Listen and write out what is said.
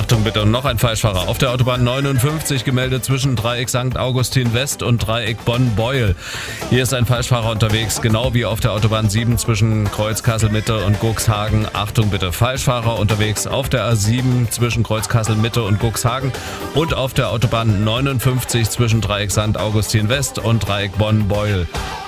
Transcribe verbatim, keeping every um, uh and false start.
Achtung bitte, und noch ein Falschfahrer. Auf der Autobahn neunundfünfzig gemeldet zwischen Dreieck Sankt Augustin West und Dreieck Bonn-Beuel. Hier ist ein Falschfahrer unterwegs, genau wie auf der Autobahn sieben zwischen Kreuz Kassel-Mitte und Cuxhagen. Achtung bitte, Falschfahrer unterwegs auf der A sieben zwischen Kreuz Kassel-Mitte und Cuxhagen und auf der Autobahn neunundfünfzig zwischen Dreieck Sankt Augustin West und Dreieck Bonn-Beuel.